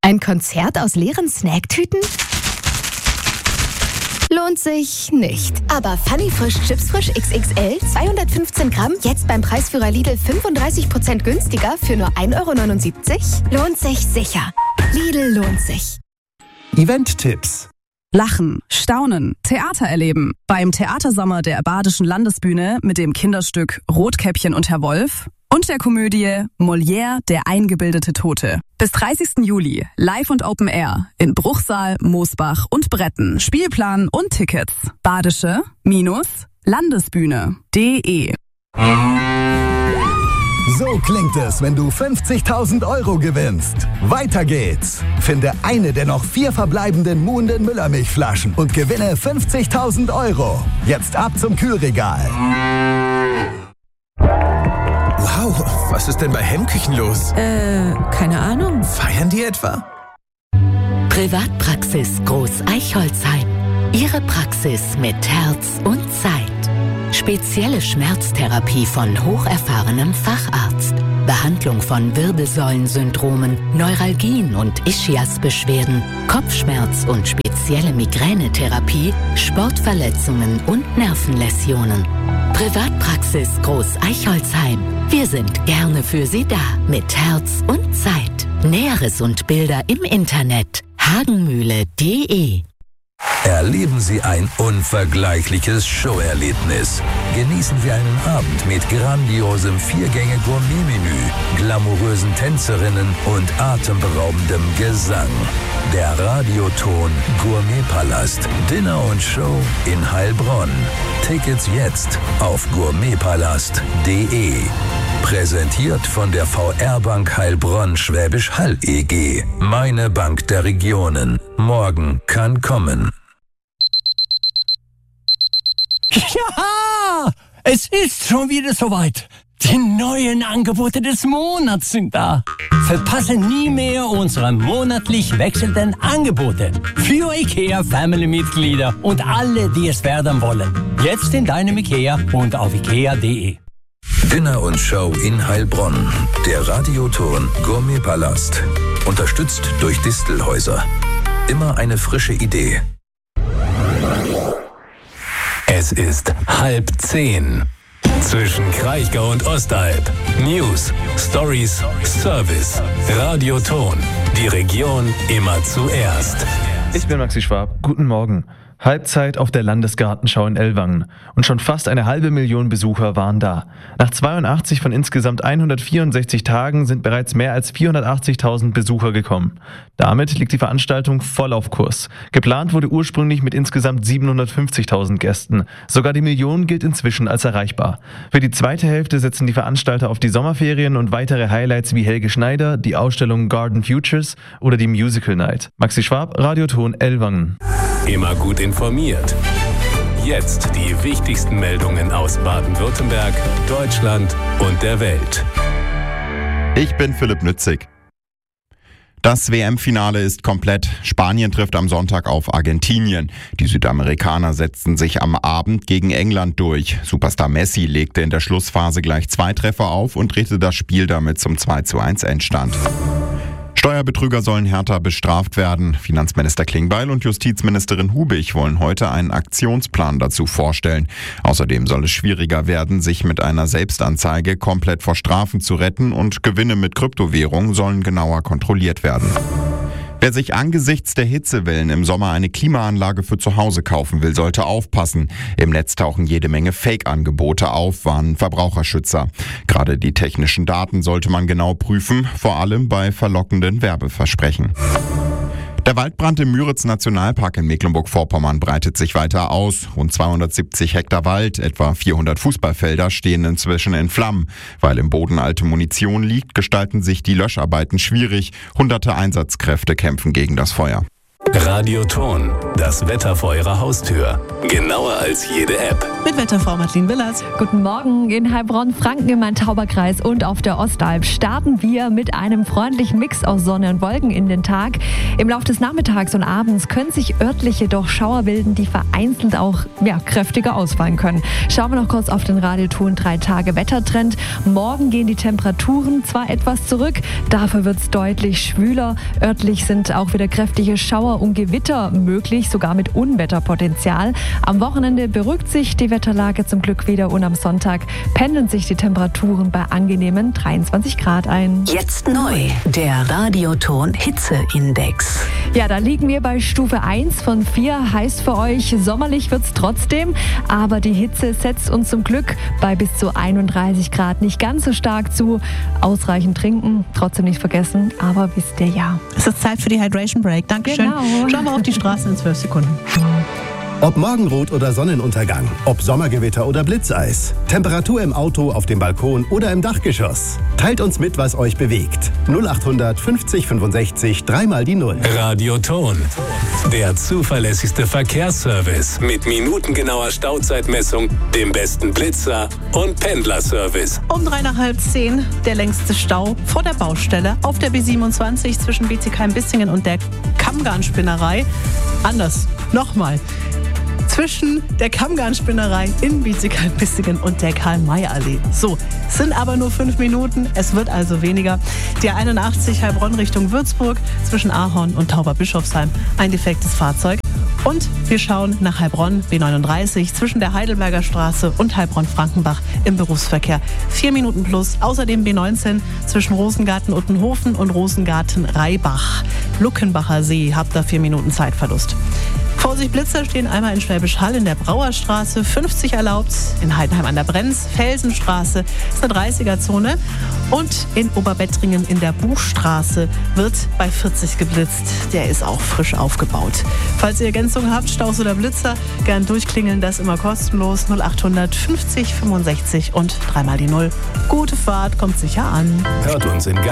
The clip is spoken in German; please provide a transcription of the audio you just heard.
Ein Konzert aus leeren Snacktüten? Lohnt sich nicht. Aber Funny Frisch Chips Frisch XXL 215 Gramm jetzt beim Preisführer Lidl 35% günstiger für nur 1,79 €? Lohnt sich sicher. Lidl lohnt sich. Event-Tipps. Lachen, staunen, Theater erleben. Beim Theatersommer der Badischen Landesbühne mit dem Kinderstück Rotkäppchen und Herr Wolf und der Komödie Molière, der eingebildete Tote. Bis 30. Juli, live und Open Air in Bruchsal, Moosbach und Bretten. Spielplan und Tickets. Badische-Landesbühne.de. So klingt es, wenn du 50.000 € gewinnst. Weiter geht's. Finde eine der noch 4 verbleibenden Muhnden Müllermilchflaschen und gewinne 50.000 €. Jetzt ab zum Kühlregal. Wow, was ist denn bei Hemmküchen los? Keine Ahnung. Feiern die etwa? Privatpraxis Groß Eichholzheim. Ihre Praxis mit Herz und Zeit. Spezielle Schmerztherapie von hocherfahrenem Facharzt. Behandlung von Wirbelsäulensyndromen, Neuralgien und Ischiasbeschwerden, Kopfschmerz und spezielle Migränetherapie, Sportverletzungen und Nervenläsionen. Privatpraxis Groß Eichholzheim. Wir sind gerne für Sie da. Mit Herz und Zeit. Näheres und Bilder im Internet. hagenmühle.de. Erleben Sie ein unvergleichliches Showerlebnis. Genießen Sie einen Abend mit grandiosem 4-Gänge-Gourmet-Menü, glamourösen Tänzerinnen und atemberaubendem Gesang. Der Radioton Gourmetpalast. Dinner und Show in Heilbronn. Tickets jetzt auf gourmetpalast.de. Präsentiert von der VR-Bank Heilbronn Schwäbisch Hall EG. Meine Bank der Regionen. Morgen kann kommen. Ja, es ist schon wieder soweit. Die neuen Angebote des Monats sind da. Verpasse nie mehr unsere monatlich wechselnden Angebote für IKEA-Family-Mitglieder und alle, die es werden wollen. Jetzt in deinem IKEA und auf ikea.de. Dinner und Show in Heilbronn. Der Radioton Gourmetpalast. Unterstützt durch Distelhäuser. Immer eine frische Idee. Es ist 9:30. Zwischen Kraichgau und Ostalb. News, Stories, Service. Radioton. Die Region immer zuerst. Ich bin Maxi Schwab. Guten Morgen. Halbzeit auf der Landesgartenschau in Ellwangen. Und schon fast 500.000 Besucher waren da. Nach 82 von insgesamt 164 Tagen sind bereits mehr als 480.000 Besucher gekommen. Damit liegt die Veranstaltung voll auf Kurs. Geplant wurde ursprünglich mit insgesamt 750.000 Gästen. Sogar die Million gilt inzwischen als erreichbar. Für die zweite Hälfte setzen die Veranstalter auf die Sommerferien und weitere Highlights wie Helge Schneider, die Ausstellung Garden Futures oder die Musical Night. Maxi Schwab, Radioton Ellwangen. Immer gut informiert. Jetzt die wichtigsten Meldungen aus Baden-Württemberg, Deutschland und der Welt. Ich bin Philipp Nützig. Das WM-Finale ist komplett. Spanien trifft am Sonntag auf Argentinien. Die Südamerikaner setzten sich am Abend gegen England durch. Superstar Messi legte in der Schlussphase gleich 2 Treffer auf und drehte das Spiel damit zum 2:1 Endstand. Steuerbetrüger sollen härter bestraft werden. Finanzminister Klingbeil und Justizministerin Hubig wollen heute einen Aktionsplan dazu vorstellen. Außerdem soll es schwieriger werden, sich mit einer Selbstanzeige komplett vor Strafen zu retten und Gewinne mit Kryptowährung sollen genauer kontrolliert werden. Wer sich angesichts der Hitzewellen im Sommer eine Klimaanlage für zu Hause kaufen will, sollte aufpassen. Im Netz tauchen jede Menge Fake-Angebote auf, warnen Verbraucherschützer. Gerade die technischen Daten sollte man genau prüfen, vor allem bei verlockenden Werbeversprechen. Der Waldbrand im Müritz-Nationalpark in Mecklenburg-Vorpommern breitet sich weiter aus. Rund 270 Hektar Wald, etwa 400 Fußballfelder stehen inzwischen in Flammen. Weil im Boden alte Munition liegt, gestalten sich die Löscharbeiten schwierig. Hunderte Einsatzkräfte kämpfen gegen das Feuer. Radioton, das Wetter vor Ihrer Haustür. Genauer als jede App. Mit Wetterfrau Madeleine Willers. Guten Morgen. In Heilbronn, Franken im Main-Tauber-Kreis und auf der Ostalb starten wir mit einem freundlichen Mix aus Sonne und Wolken in den Tag. Im Laufe des Nachmittags und abends können sich örtlich jedoch Schauer bilden, die vereinzelt auch kräftiger ausfallen können. Schauen wir noch kurz auf den Radioton 3-Tage-Wettertrend. Morgen gehen die Temperaturen zwar etwas zurück, dafür wird es deutlich schwüler. Örtlich sind auch wieder kräftige Schauer und Gewitter möglich, sogar mit Unwetterpotenzial. Am Wochenende beruhigt sich die Wetterlage zum Glück wieder und am Sonntag pendeln sich die Temperaturen bei angenehmen 23 Grad ein. Jetzt neu, der Radioton Hitzeindex. Ja, da liegen wir bei Stufe 1 von 4. Heißt für euch, sommerlich wird es trotzdem, aber die Hitze setzt uns zum Glück bei bis zu 31 Grad nicht ganz so stark zu. Ausreichend trinken, trotzdem nicht vergessen, aber wisst ihr ja. Es ist Zeit für die Hydration Break. Dankeschön. Genau. Schauen wir auf die Straßen in 12 Sekunden. Ob Morgenrot oder Sonnenuntergang, ob Sommergewitter oder Blitzeis, Temperatur im Auto, auf dem Balkon oder im Dachgeschoss. Teilt uns mit, was euch bewegt. 0800 50 65 3 die 0. Radioton, der zuverlässigste Verkehrsservice mit minutengenauer Stauzeitmessung, dem besten Blitzer und Pendlerservice. Um 9:30 der längste Stau vor der Baustelle auf der B27 zwischen Bietigheim-Bissingen und der Kammgarnspinnerei. Anders, nochmal. Zwischen der Kammgarnspinnerei in Bietigheim-Bissingen und der Karl-May-Allee. So, es sind aber nur 5 Minuten, es wird also weniger. Die 81 Heilbronn Richtung Würzburg zwischen Ahorn und Tauberbischofsheim. Ein defektes Fahrzeug. Und wir schauen nach Heilbronn, B39, zwischen der Heidelberger Straße und Heilbronn-Frankenbach im Berufsverkehr. 4 Minuten plus. Außerdem B19 zwischen Rosengarten-Uttenhofen und Rosengarten-Reibach. Luckenbacher See, habt da 4 Minuten Zeitverlust. Vorsicht, Blitzer stehen einmal in Schwäbisch Hall in der Brauerstraße, 50 erlaubt, in Heidenheim an der Brenz, Felsenstraße ist eine 30er-Zone und in Oberbettringen in der Buchstraße wird bei 40 geblitzt. Der ist auch frisch aufgebaut. Falls ihr Ergänzungen habt, Staus oder Blitzer, gern durchklingeln, das immer kostenlos. 0800 50 65 und 3 die 0. Gute Fahrt, kommt sicher an. Hört uns in